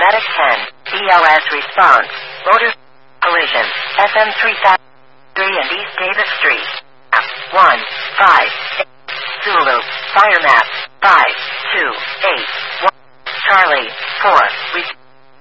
Medic 10. ELS response. Motor collision. SM 3003 and East Davis Street. 1, 5, 8. Zulu. Fire map. 5, 2, 8, 1. Charlie. 4.